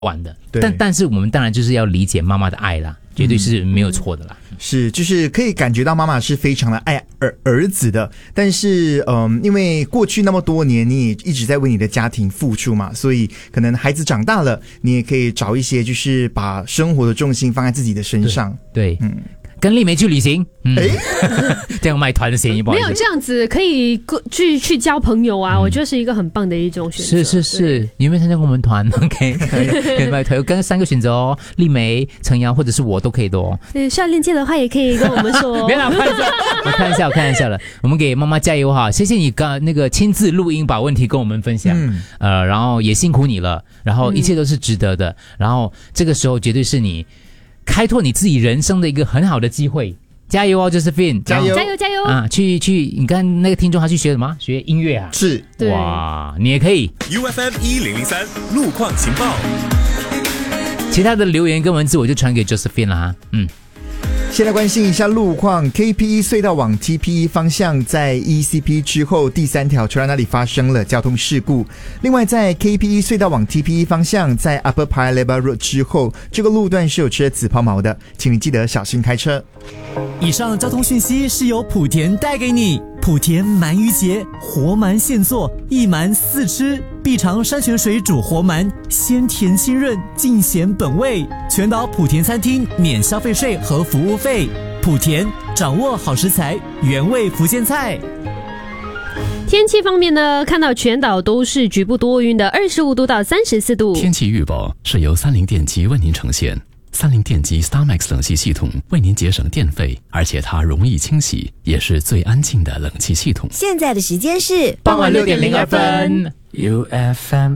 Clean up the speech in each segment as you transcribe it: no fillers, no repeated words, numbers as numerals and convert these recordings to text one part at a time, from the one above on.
玩的。但是我们当然就是要理解妈妈的爱啦，绝对是没有错的啦。 是，就是可以感觉到妈妈是非常的爱儿子的，但是因为过去那么多年你也一直在为你的家庭付出嘛，所以可能孩子长大了，你也可以找一些就是把生活的重心放在自己的身上。 对，跟丽梅去旅行，这样卖团的嫌疑不好意思。 没有这样子可以去交朋友啊，我觉得是一个很棒的一种选择。 是，你有没有参加过我们团 ？OK， 可以卖团，有刚刚3个选择哦，丽梅、陈瑶或者是我都可以的哦。 需要链接的话也可以跟我们说。 别啦，我开玩笑了，我们给妈妈加油哈！谢谢你刚那个亲自录音把问题跟我们分享，然后也辛苦你了，然后一切都是值得的，然后这个时候绝对是你开拓你自己人生的一个很好的机会，加油哦 ，Josephine， 加油啊！去，你看那个听众他去学什么？学音乐啊？ 是， 哇，你也可以。 UFM 1003路况情报， 其他的留言跟文字我就传给 Josephine 了哈， 先来关心一下路况 ，KPE 隧道往 TPE 方向在 ECP 之后第3条车站那里发生了交通事故。另外，在 KPE 隧道往 TPE 方向在 Upper Paya Lebar Road 之后，这个路段是有车子抛锚的，请你记得小心开车。 以上交通讯息是由莆田带给你。莆田鳗鱼节，活鳗现做，一鳗4吃，必尝山泉水煮活鳗，鲜甜清润，尽显本味。全岛莆田餐厅免消费税和服务费。莆田掌握好食材，原味福建菜。 天气方面呢，看到全岛都是局部多云的25度到34度。 天气预报是由30电机为您呈现。30电机 StarMax 冷气系统为您节省电费，而且它容易清洗，也是最安静的冷气系统。 现在的时间是傍晚6点02分。 UFM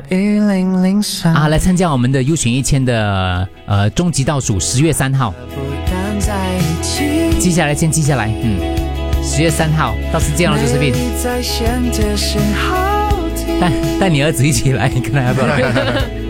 1003 来参加我们的优选1000的终极倒数10月3号。记下来，10月3号，到时见了Josephine。带你儿子一起来，看他要不要来。